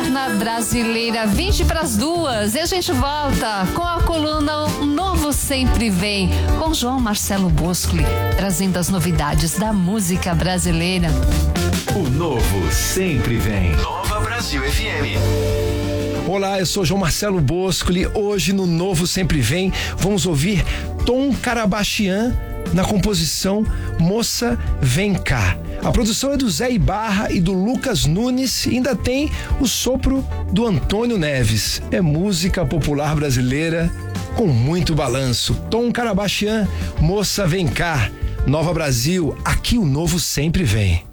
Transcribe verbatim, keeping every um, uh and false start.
Moderna Brasileira, vinte para as duas. E a gente volta com a coluna O Novo Sempre Vem, com João Marcelo Boscoli, trazendo as novidades da música brasileira. O Novo Sempre Vem. Nova Brasil F M. Olá, eu sou João Marcelo Boscoli. Hoje no Novo Sempre Vem vamos ouvir Tom Karabachian na composição Moça Vem Cá. A produção é do Zé Ibarra e do Lucas Nunes e ainda tem o sopro do Antônio Neves. É música popular brasileira com muito balanço. Tom Karabachian, Moça Vem Cá. Nova Brasil, aqui o Novo Sempre Vem.